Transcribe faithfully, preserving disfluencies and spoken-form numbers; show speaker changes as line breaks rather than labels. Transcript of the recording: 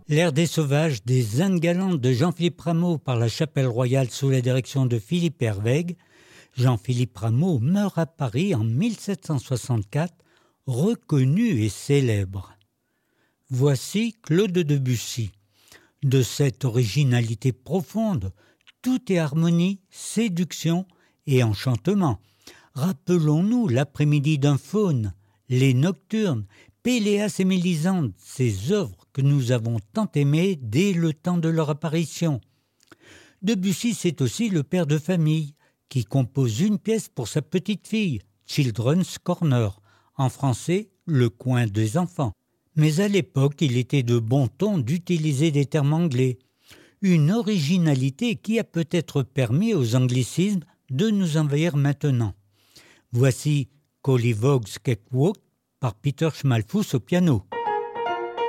L'ère des sauvages des Indes galantes de Jean-Philippe Rameau par la Chapelle Royale sous la direction de Philippe Hervègue. Jean-Philippe Rameau meurt à Paris en mille sept cent soixante-quatre, reconnu et célèbre. Voici Claude Debussy. De cette originalité profonde, tout est harmonie, séduction et enchantement. Rappelons-nous l'après-midi d'un faune, les nocturnes, Péléas et Mélisande, ces œuvres que nous avons tant aimées dès le temps de leur apparition. Debussy, c'est aussi le père de famille qui compose une pièce pour sa petite fille, Children's Corner, en français, le coin des enfants. Mais à l'époque, il était de bon ton d'utiliser des termes anglais. Une originalité qui a peut-être permis aux anglicismes de nous envahir maintenant. Voici Collivro's Cakewalk par Peter Schmalfuss au piano.